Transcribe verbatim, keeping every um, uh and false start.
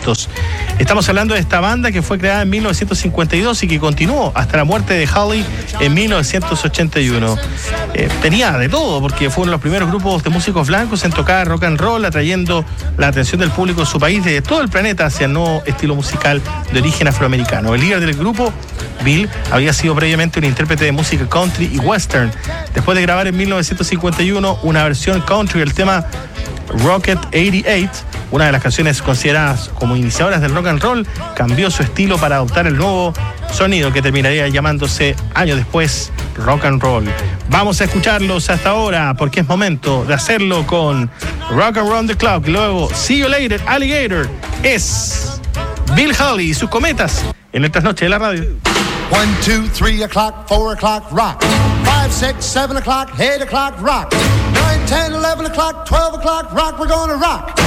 distintos. Estamos hablando de esta banda que fue creada en mil novecientos cincuenta y dos y que continuó hasta la muerte de Holly en mil novecientos ochenta y uno. Eh, tenía de todo, porque fue uno de los primeros grupos de músicos blancos en tocar rock and roll, atrayendo la atención del público de su país, de todo el planeta, hacia el nuevo estilo musical de origen afroamericano. El líder del grupo, Bill, había sido previamente un intérprete de música country y western. Después de grabar en mil novecientos cincuenta y uno una versión country del tema Rocket ochenta y ocho, una de las canciones consideradas como iniciadoras del rock and roll, cambió su estilo para adoptar el nuevo sonido que terminaría llamándose años después rock and roll. Vamos a escucharlos hasta ahora porque es momento de hacerlo con Rock and Roll the Clock. Luego, See You Later, Alligator. Es Bill Haley y sus cometas en el trasnoche de la radio. One, two, three o'clock, four o'clock, rock. Five, six, seven o'clock, eight o'clock, rock. Nine, ten, eleven o'clock, twelve o'clock, rock. We're gonna rock.